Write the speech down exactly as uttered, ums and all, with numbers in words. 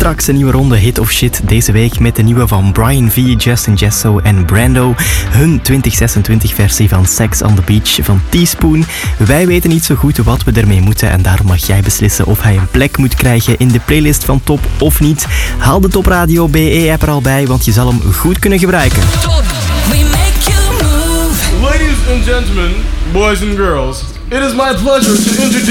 Straks een nieuwe ronde Hit of Shit. Deze week met de nieuwe van Brian V, Justin Jesso en Brando. Hun twintig zesentwintig versie van Sex on the Beach van Teaspoon. Wij weten niet zo goed wat we ermee moeten en daarom mag jij beslissen of hij een plek moet krijgen in de playlist van Top of niet. Haal de Top Radio B E-app er al bij, want je zal hem goed kunnen gebruiken. Top, we make you move. Ladies and gentlemen, boys and girls, it is my pleasure to introduce